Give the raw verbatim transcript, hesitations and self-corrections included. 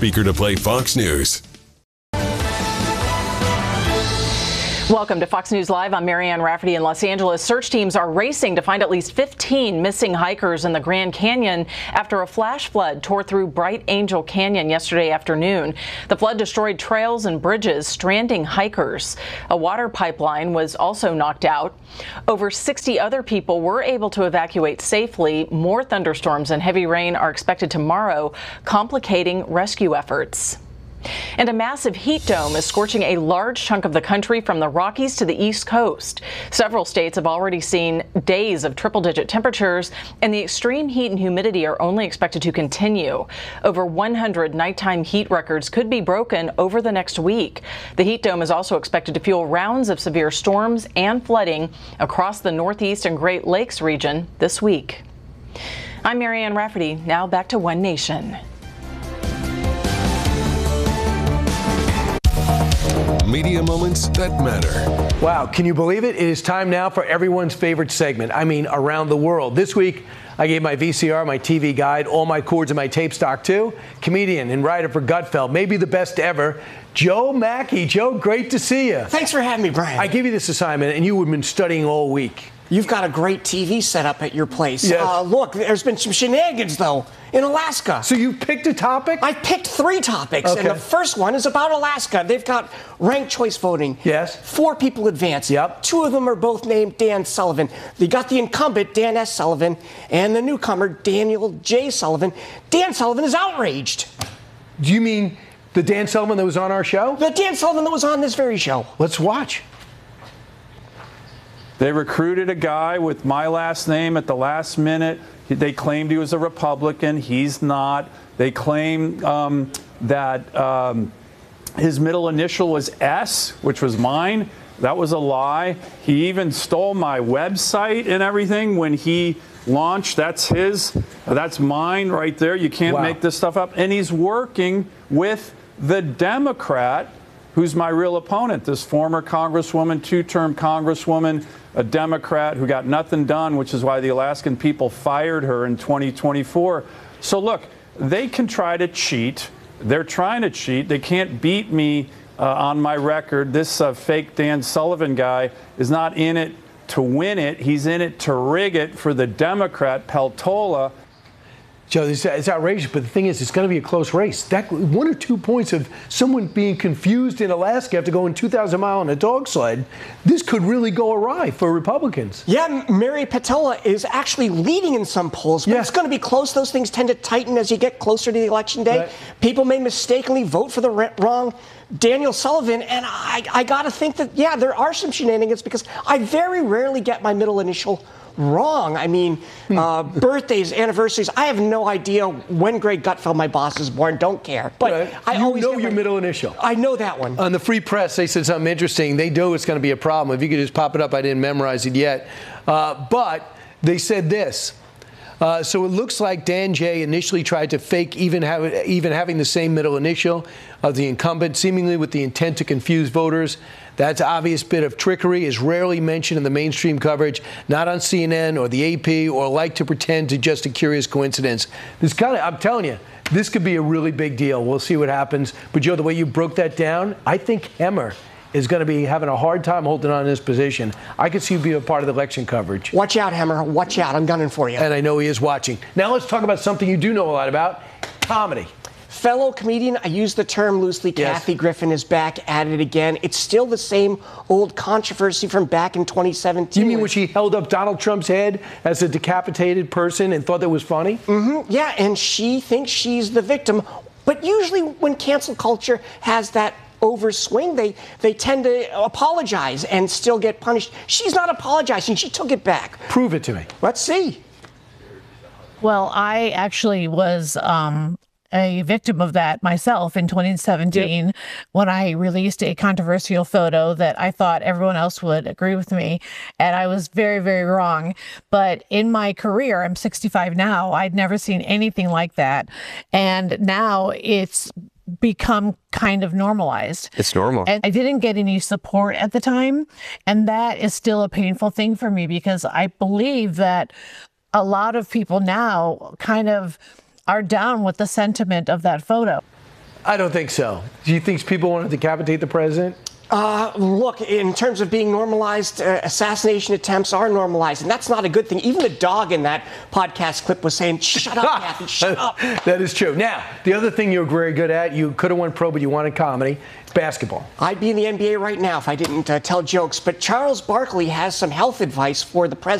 speaker to play Fox News. Welcome to Fox News Live. I'm Marianne Rafferty in Los Angeles. Search teams are racing to find at least fifteen missing hikers in the Grand Canyon after a flash flood tore through Bright Angel Canyon yesterday afternoon. The flood destroyed trails and bridges, stranding hikers. A water pipeline was also knocked out. Over sixty other people were able to evacuate safely. More thunderstorms and heavy rain are expected tomorrow, complicating rescue efforts. And a massive heat dome is scorching a large chunk of the country from the Rockies to the East Coast. Several states have already seen days of triple-digit temperatures, and the extreme heat and humidity are only expected to continue. Over one hundred nighttime heat records could be broken over the next week. The heat dome is also expected to fuel rounds of severe storms and flooding across the Northeast and Great Lakes region this week. I'm Marianne Rafferty. Now back to One Nation. Media moments that matter. Wow, can you believe it? It is time now for everyone's favorite segment. I mean, around the world. This week, I gave my V C R, my T V guide, all my cords and my tape stock too. Comedian and writer for Gutfeld, maybe the best ever, Joe Mackey. Joe, great to see you. Thanks for having me, Brian. I gave you this assignment, and you have been studying all week. You've got a great T V set up at your place. Yes. Uh, look, there's been some shenanigans, though, in Alaska. So you picked a topic? I picked three topics, Okay. and the first one is about Alaska. They've got ranked choice voting. Yes. Four people advanced. Yep. Two of them are both named Dan Sullivan. They got the incumbent, Dan S. Sullivan, and the newcomer, Daniel J. Sullivan. Dan Sullivan is outraged. Do you mean the Dan Sullivan that was on our show? The Dan Sullivan that was on this very show. Let's watch. They recruited a guy with my last name at the last minute. They claimed he was a Republican. He's not. They claim um, that um, his middle initial was S, which was mine. That was a lie. He even stole my website and everything when he launched. That's his. That's mine right there. You can't Wow. make this stuff up. And he's working with the Democrat who's my real opponent, this former congresswoman, two-term congresswoman, a Democrat who got nothing done, which is why the Alaskan people fired her in twenty twenty-four. So look, they can try to cheat. They're trying to cheat. They can't beat me uh, on my record. This uh, fake Dan Sullivan guy is not in it to win it. He's in it to rig it for the Democrat, Peltola. Joe, it's, it's outrageous, but the thing is, it's going to be a close race. That one or two points of someone being confused in Alaska after going two thousand miles on a dog sled, this could really go awry for Republicans. Yeah, Mary Peltola is actually leading in some polls, but Yeah. it's going to be close. Those things tend to tighten as you get closer to the election day. Right. People may mistakenly vote for the re- wrong Daniel Sullivan, and I, I got to think that, yeah, there are some shenanigans because I very rarely get my middle initial wrong. I mean, uh, birthdays, anniversaries. I have no idea when Greg Gutfeld, my boss, is born. Don't care. But Right. I you always know get your my- middle initial. I know that one. On the Free Press, they said something interesting. They know it's going to be a problem. If you could just pop it up, I didn't memorize it yet. Uh, but they said this. Uh, so it looks like Dan J initially tried to fake even, have, even having the same middle initial of the incumbent, seemingly with the intent to confuse voters. That obvious bit of trickery is rarely mentioned in the mainstream coverage, not on C N N or the A P, or like to pretend to just a curious coincidence. This kind of, I'm telling you, this could be a really big deal. We'll see what happens. But Joe, the way you broke that down, I think Hemmer is going to be having a hard time holding on to this position. I could see you be a part of the election coverage. Watch out, Hemmer. Watch out. I'm gunning for you. And I know he is watching. Now let's talk about something you do know a lot about, comedy. Fellow comedian, I use the term loosely, Yes. Kathy Griffin is back at it again. It's still the same old controversy from back in twenty seventeen. You mean when she held up Donald Trump's head as a decapitated person and thought that was funny? Mm-hmm. Yeah, and she thinks she's the victim. But usually when cancel culture has that overswing, they, they tend to apologize and still get punished. She's not apologizing. She took it back. Prove it to me. Let's see. Well, I actually was um, a victim of that myself in twenty seventeen, yep, when I released a controversial photo that I thought everyone else would agree with me. And I was very, very wrong. But in my career, I'm sixty-five now, I'd never seen anything like that. And now it's become kind of normalized. It's normal. And I didn't get any support at the time. And that is still a painful thing for me because I believe that a lot of people now kind of are down with the sentiment of that photo. I don't think so. Do you think people want to decapitate the president? Uh, look, in terms of being normalized, uh, assassination attempts are normalized, and that's not a good thing. Even the dog in that podcast clip was saying, shut up, Kathy, shut up. That is true. Now, the other thing you're very good at, you could have went pro, but you wanted comedy, basketball. I'd be in the N B A right now if I didn't uh, tell jokes, but Charles Barkley has some health advice for the president.